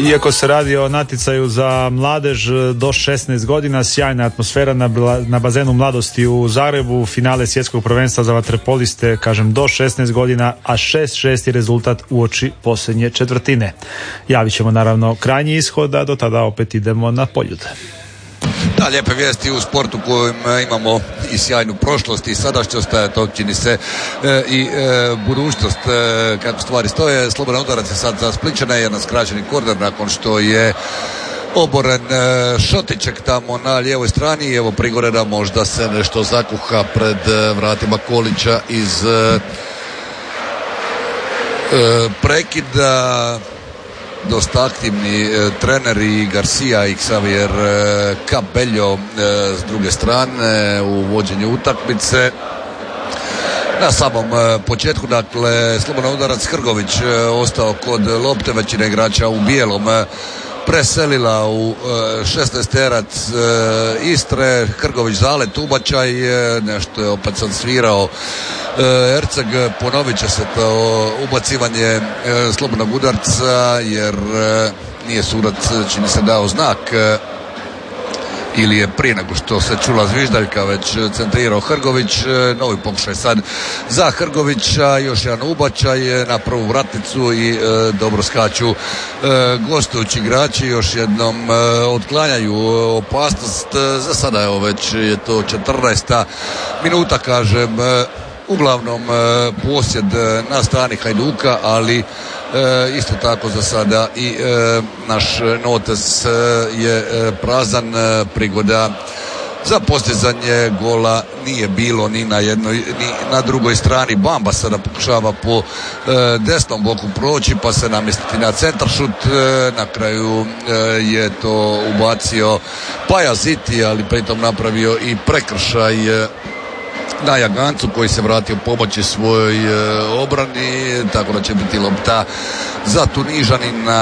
Iako se radi o natjecaju za mladež do 16 godina, sjajna atmosfera na bazenu Mladosti u Zagrebu, finale svjetskog prvenstva za vaterpoliste, kažem, do 16 godina, a 6-6 je rezultat uoči posljednje četvrtine. Javit ćemo naravno krajnji ishod, a do tada opet idemo na Poljud. Da, lijepe vijesti u sportu kojem imamo i sjajnu prošlost i sadašnjost, to čini se i budućnost kako stvari stoje. Slobodan udarac je sad za Splićane, jedan skraćeni korner nakon što je oboren Šotićek tamo na lijevoj strani i evo prigore da možda se nešto zakuha pred vratima Kolića iz prekida. Dosta aktivni treneri Garcia i Xavier Cabello s druge strane u vođenju utakmice. Na samom početku, dakle, Slobodan udarac, Hrgović ostao kod lopte, većina igrača u bijelom preselila u 16-terac Istre. Hrgović zalet, ubačaj, nešto je opet sad svirao Erceg, ponovit će se to ubacivanje slobodnog udarca jer nije sudac, čini se, dao znak ili je prije nego što se čula zviždaljka već centrirao Hrgović. Novi pokušaj sad za Hrgovića, još jedan ubačaj na prvu vratnicu i dobro skaču gostujući igrači, još jednom otklanjaju opasnost. Za sada evo već je to 14. minuta, kažem, uglavnom posjed na strani Hajduka, ali isto tako za sada i naš Notes je prazan. Prigoda za postizanje gola nije bilo ni na jednoj ni na drugoj strani. Bamba sada pokušava po desnom boku proći pa se namjestiti na centaršut. Na kraju je to ubacio Pajaziti, ali pritom napravio i prekršaj na Jagancu koji se vratio pomoći svojoj obrani, tako da će biti lopta za Tunižanina